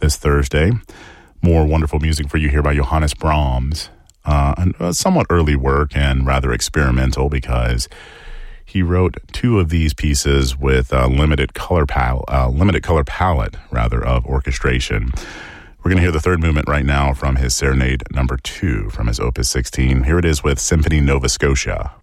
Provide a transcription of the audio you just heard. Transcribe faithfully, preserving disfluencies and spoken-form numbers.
this Thursday. More wonderful music for you here by Johannes Brahms. Uh, a somewhat early work and rather experimental because he wrote two of these pieces with a limited color pal- uh, limited color palette, rather, of orchestration. We're going to hear the third movement right now from his Serenade number two from his Opus sixteen. Here it is with Symphony Nova Scotia.